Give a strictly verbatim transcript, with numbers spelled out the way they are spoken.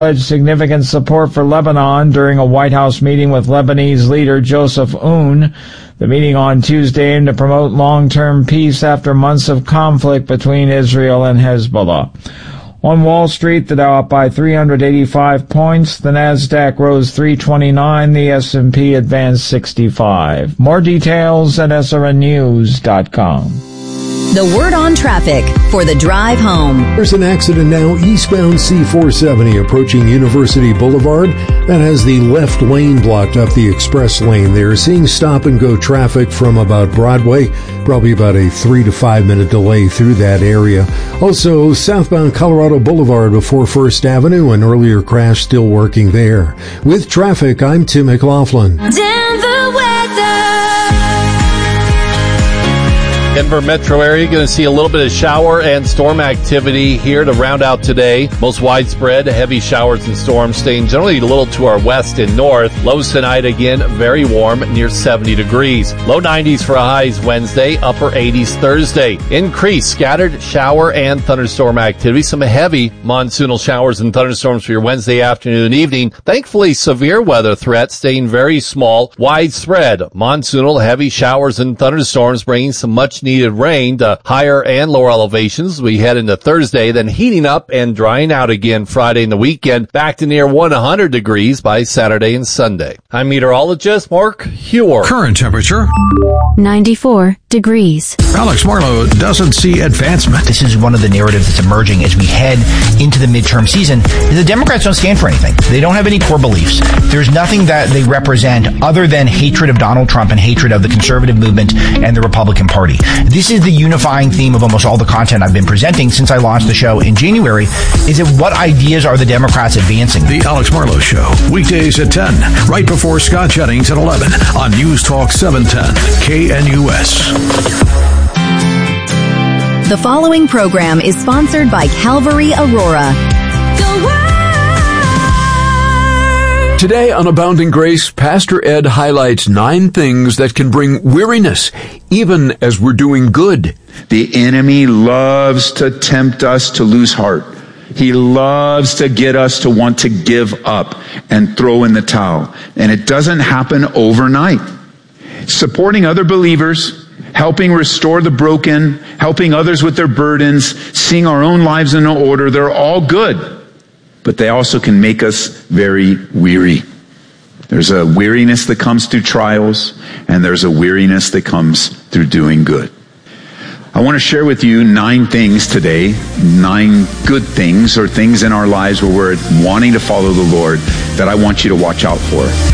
pledged significant support for Lebanon during a White House meeting with Lebanese leader Joseph Aoun. The meeting on Tuesday aimed to promote long-term peace after months of conflict between Israel and Hezbollah. On Wall Street, the Dow up by three hundred eighty-five points, the Nasdaq rose three twenty-nine, the S and P advanced sixty-five. More details at S R N news dot com. The word on traffic for the drive home. There's an accident now eastbound C four seventy approaching University Boulevard. That has the left lane blocked up, the express lane there. Seeing stop and go traffic from about Broadway. Probably about a three to five minute delay through that area. Also, southbound Colorado Boulevard before First Avenue, an earlier crash still working there. With traffic, I'm Tim McLaughlin. Denver weather. Denver metro area going to see a little bit of shower and storm activity here to round out today. Most widespread heavy showers and storms staying generally a little to our west and north. Lows tonight again very warm, near seventy degrees. Low nineties for highs Wednesday, upper eighties Thursday. Increased scattered shower and thunderstorm activity. Some heavy monsoonal showers and thunderstorms for your Wednesday afternoon and evening. Thankfully, severe weather threat staying very small. Widespread monsoonal heavy showers and thunderstorms bringing some much needed rain to higher and lower elevations. We head into Thursday, then heating up and drying out again Friday and the weekend, back to near one hundred degrees by Saturday and Sunday. I'm meteorologist Mark Hewer. Current temperature ninety-four degrees. Alex Marlowe doesn't see advancement. This is one of the narratives that's emerging as we head into the midterm season. The Democrats don't stand for anything. They don't have any core beliefs. There's nothing that they represent other than hatred of Donald Trump and hatred of the conservative movement and the Republican Party. This is the unifying theme of almost all the content I've been presenting since I launched the show in January, is that what ideas are the Democrats advancing? The Alex Marlowe Show, weekdays at ten, right before Scott Jennings at eleven on News Talk seven ten, K N U S. The following program is sponsored by Calvary Aurora. Today on Abounding Grace, Pastor Ed highlights nine things that can bring weariness, even as we're doing good. The enemy loves to tempt us to lose heart. He loves to get us to want to give up and throw in the towel. And it doesn't happen overnight. Supporting other believers, helping restore the broken, helping others with their burdens, seeing our own lives in order, they're all good. But they also can make us very weary. There's a weariness that comes through trials, and there's a weariness that comes through doing good. I want to share with you nine things today, nine good things or things in our lives where we're wanting to follow the Lord that I want you to watch out for.